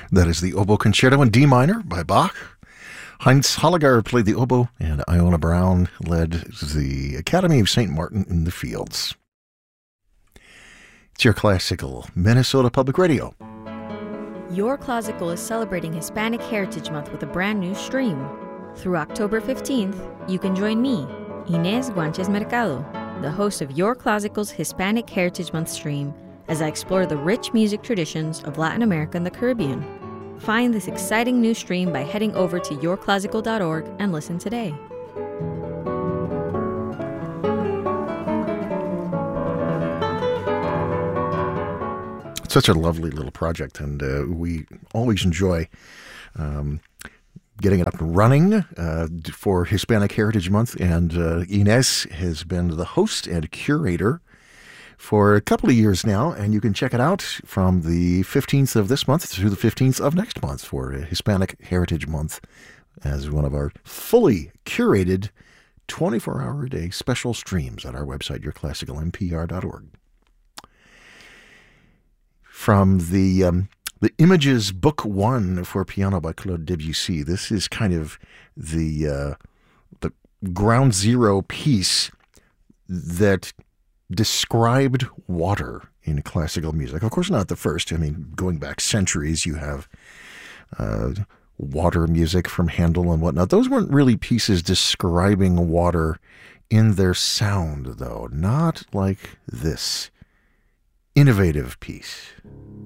That is the Oboe Concerto in D minor by Bach. Heinz Holliger played the oboe, and Iona Brown led the Academy of St. Martin in the Fields. It's Your Classical, Minnesota Public Radio. Your Classical is celebrating Hispanic Heritage Month with a brand new stream. Through October 15th, you can join me, Inés Guanches Mercado, the host of Your Classical's Hispanic Heritage Month stream, as I explore the rich music traditions of Latin America and the Caribbean. Find this exciting new stream by heading over to yourclassical.org and listen today. It's such a lovely little project, and we always enjoy getting it up and running for Hispanic Heritage Month. And Inés has been the host and curator for a couple of years now, and you can check it out from the 15th of this month through the 15th of next month for Hispanic Heritage Month as one of our fully curated 24-hour-a-day special streams at our website, yourclassicalmpr.org. From the Images Book 1 for piano by Claude Debussy, this is kind of the ground zero piece that described water in classical music. Of course, not the first. I mean, going back centuries, you have water music from Handel and whatnot. Those weren't really pieces describing water in their sound, though. Not like this innovative piece.